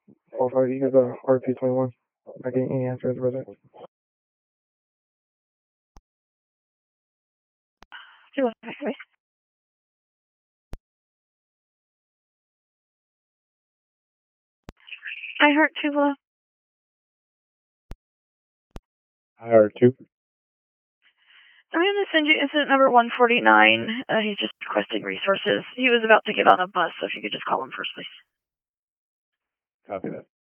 qualified to use the RP-21. Not getting any answer as a result. I heard Tula. I heard two. I'm going to send you incident number 149. He's just requesting resources. He was about to get on a bus, so if you could just call him first, please. Copy that.